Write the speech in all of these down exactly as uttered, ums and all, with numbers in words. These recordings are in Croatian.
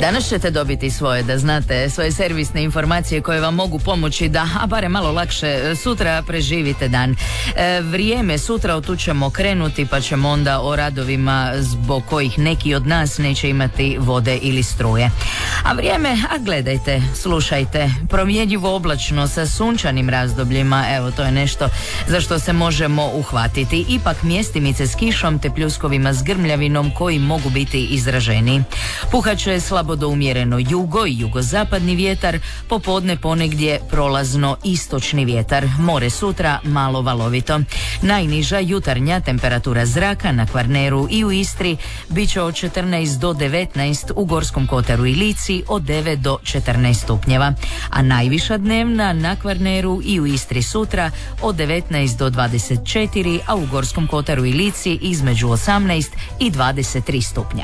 danas ćete dobiti svoje, da znate, svoje servisne informacije koje vam mogu pomoći da, a barem malo lakše, sutra preživite dan. E, vrijeme sutra od tu ćemo krenuti, pa ćemo onda o radovima zbog kojih neki od nas neće imati vode ili struje. A vrijeme, a gledajte, slušajte, promjenjivo oblačno sa sunčanim razdobljima, evo to je nešto za što se možemo uhvatiti. Ipak mjestimice s kišom te pljuskovima s grmljavinom koji mogu biti izraženiji. Puhaće slabo do umjereno jugo i jugozapadni vjetar, popodne ponegdje prolazno istočni vjetar. More sutra malo valovito. Najniža jutarnja temperatura zraka na Kvarneru i u Istri bit će od četrnaest do devetnaest, u Gorskom kotaru i Lici od devet do četrnaest stupnjeva, a najviša dnevna na Kvarneru i u Istri sutra od devetnaest do dvadeset četiri, a u Gorskom kotaru i Lici između osamnaest i dvadeset tri stupnja.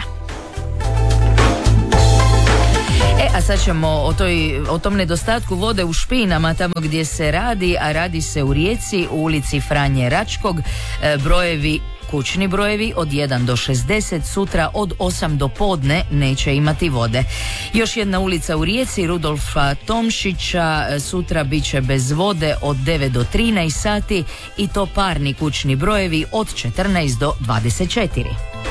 E, a sad ćemo o, toj, o tom nedostatku vode u Špinama, tamo gdje se radi, a radi se u Rijeci, u ulici Franje Račkog, e, brojevi kućni brojevi od jedan do šezdeset, sutra od osam do podne neće imati vode. Još jedna ulica u Rijeci, Rudolfa Tomšića, sutra bit će bez vode od devet do trinaest sati i to parni kućni brojevi od četrnaest do dvadeset četiri.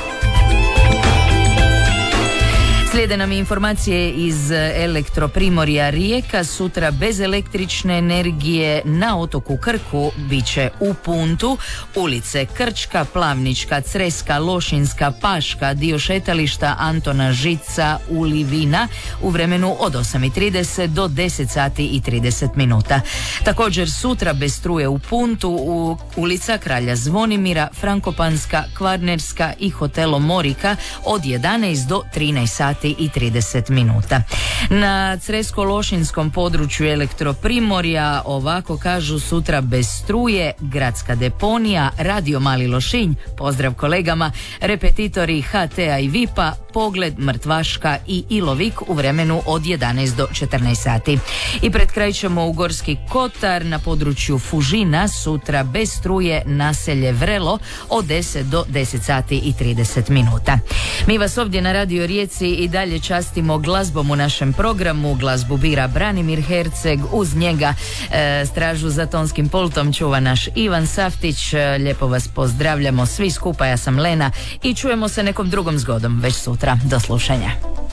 Slijede nam informacije iz Elektroprimorja Rijeka. Sutra bez električne energije na otoku Krku bit će u puntu ulice Krčka, Plavnička, Creska, Lošinska, Paška, dio šetališta Antona Žica, Ulivina u vremenu od osam i trideset do deset sati i trideset minuta. Također sutra bez struje u puntu u ulica Kralja Zvonimira, Frankopanska, Kvarnerska i hotelo Morika od jedanaest do trinaest sati i trideset minuta. Na Cresko-Lošinskom području Elektroprimorja ovako kažu: sutra bez struje, gradska deponija, radio Mali Lošinj, pozdrav kolegama, repetitori ha te a i vipa, Pogled, Mrtvaška i Ilovik u vremenu od jedanaest do četrnaest sati. I pred kraj ćemo u Gorski kotar, na području Fužina sutra bez struje, naselje Vrelo od deset do deset sati i trideset minuta. Mi vas ovdje na Radio Rijeci i dalje častimo glazbom u našem programu. Glazbu bira Branimir Herceg, uz njega e, stražu za tonskim pultom čuva naš Ivan Saftić. E, lijepo vas pozdravljamo svi skupa, ja sam Lena i čujemo se nekom drugom zgodom već sutra. Do slušanja.